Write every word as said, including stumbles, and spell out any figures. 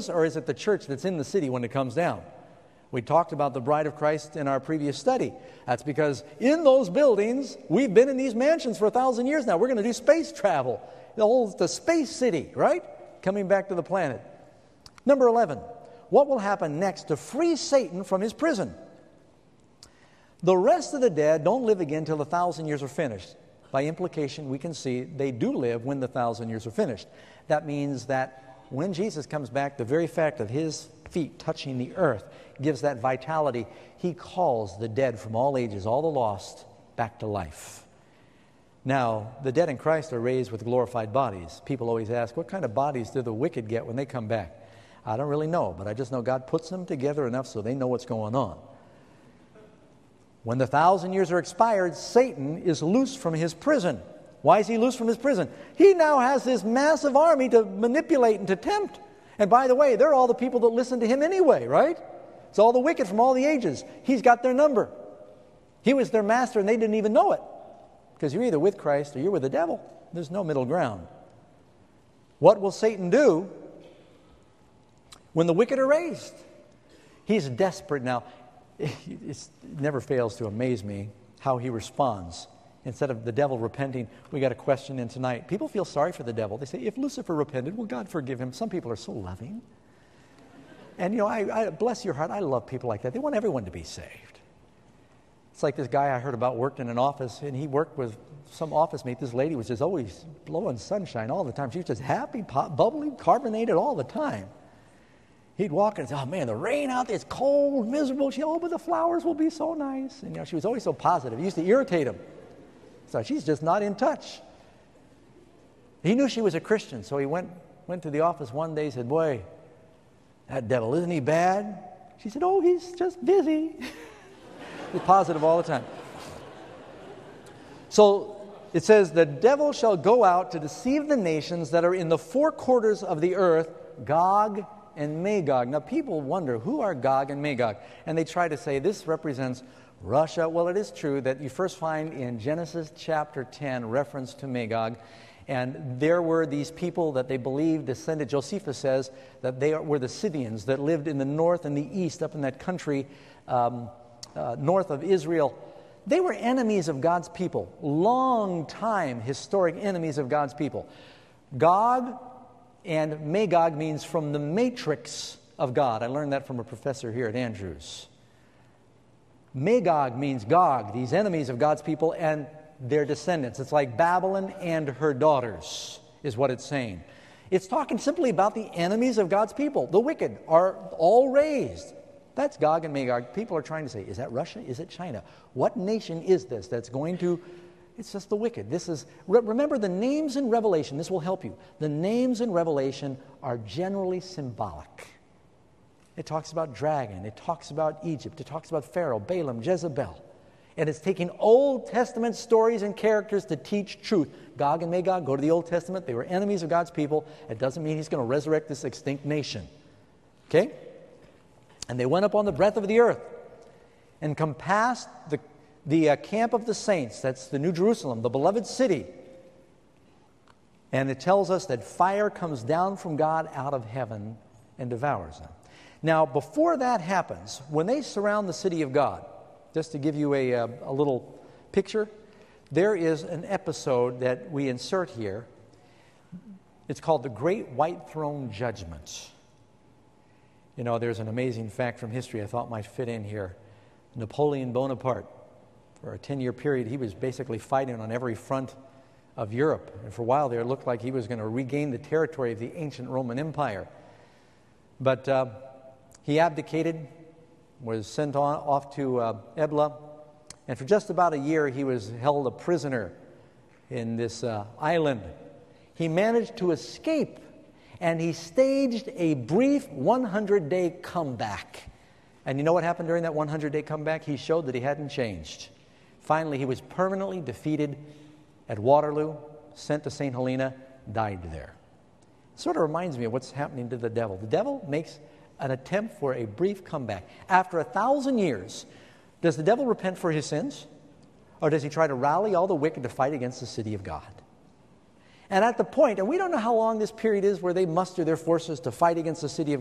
buildings, or is it the church that's in the city when it comes down? We talked about the bride of Christ in our previous study. That's because in those buildings, we've been in these mansions for a thousand years now. We're going to do space travel. The whole the space city, right? Coming back to the planet. Number eleven, what will happen next to free Satan from his prison? The rest of the dead don't live again till the thousand years are finished. By implication, we can see they do live when the thousand years are finished. That means that when Jesus comes back, the very fact of his feet touching the earth gives that vitality. He calls the dead from all ages, all the lost, back to life. Now, the dead in Christ are raised with glorified bodies. People always ask, what kind of bodies do the wicked get when they come back? I don't really know, but I just know God puts them together enough so they know what's going on. When the thousand years are expired, Satan is loose from his prison. Why is he loose from his prison? He now has this massive army to manipulate and to tempt. And by the way, they're all the people that listen to him anyway, right? It's all the wicked from all the ages. He's got their number. He was their master and they didn't even know it. Because you're either with Christ or you're with the devil. There's no middle ground. What will Satan do when the wicked are raised? He's desperate now. It never fails to amaze me how he responds. Instead of the devil repenting, we got a question in tonight. People feel sorry for the devil. They say, if Lucifer repented, will God forgive him? Some people are so loving. And, you know, I, I bless your heart, I love people like that. They want everyone to be saved. It's like this guy I heard about worked in an office, and he worked with some office mate. This lady was just always blowing sunshine all the time. She was just happy, pop, bubbly, carbonated all the time. He'd walk and say, oh, man, the rain out there, it's cold, miserable. She, oh, but the flowers will be so nice. And, you know, she was always so positive. It used to irritate him. So she's just not in touch. He knew she was a Christian, so he went, went to the office one day and said, boy, that devil, isn't he bad? She said, oh, he's just busy. He's positive all the time. So it says, the devil shall go out to deceive the nations that are in the four quarters of the earth, Gog and Magog. Now people wonder, who are Gog and Magog? And they try to say this represents Russia. Well, it is true that you first find in Genesis chapter ten reference to Magog. And there were these people that they believed descended, Josephus says, that they were the Scythians that lived in the north and the east, up in that country um, uh, north of Israel. They were enemies of God's people, long time historic enemies of God's people. Gog and Magog means from the matrix of God. I learned that from a professor here at Andrews. Magog means Gog, these enemies of God's people and their descendants. It's like Babylon and her daughters is what it's saying. It's talking simply about the enemies of God's people. The wicked are all raised. That's Gog and Magog. People are trying to say, is that Russia? Is it China? What nation is this that's going to... It's just the wicked. This is, remember the names in Revelation, this will help you. The names in Revelation are generally symbolic. It talks about dragon, it talks about Egypt, it talks about Pharaoh, Balaam, Jezebel. And it's taking Old Testament stories and characters to teach truth. Gog and Magog, go to the Old Testament, they were enemies of God's people. It doesn't mean he's going to resurrect this extinct nation. Okay? And they went up on the breadth of the earth and compassed the The uh, camp of the saints, that's the New Jerusalem, the beloved city. And it tells us that fire comes down from God out of heaven and devours them. Now, before that happens, when they surround the city of God, just to give you a, a, a little picture, there is an episode that we insert here. It's called the Great White Throne Judgment. You know, there's an amazing fact from history I thought might fit in here. Napoleon Bonaparte. For a ten-year period, he was basically fighting on every front of Europe. And for a while there, it looked like he was going to regain the territory of the ancient Roman Empire. But uh, he abdicated, was sent on, off to uh, Ebla, and for just about a year, he was held a prisoner in this uh, island. He managed to escape, and he staged a brief one hundred day comeback. And you know what happened during that one hundred day comeback? He showed that he hadn't changed. Finally, he was permanently defeated at Waterloo, sent to Saint Helena, died there. Sort of reminds me of what's happening to the devil. The devil makes an attempt for a brief comeback. After a thousand years, does the devil repent for his sins? Or does he try to rally all the wicked to fight against the city of God? And at the point, and we don't know how long this period is where they muster their forces to fight against the city of